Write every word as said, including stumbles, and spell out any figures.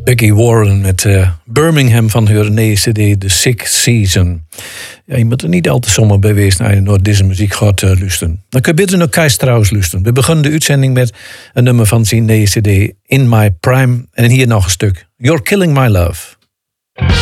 Becky Warren met uh, Birmingham van haar nieuwe C D The Sick Season. Ja, je moet er niet al te zomaar bij wezen als je naar deze muziek gaat uh, luisteren. Dan kun je beter naar Kees Strauss luisteren. We beginnen de uitzending met een nummer van zijn nieuwe C D In My Prime. En hier nog een stuk. You're Killing My Love.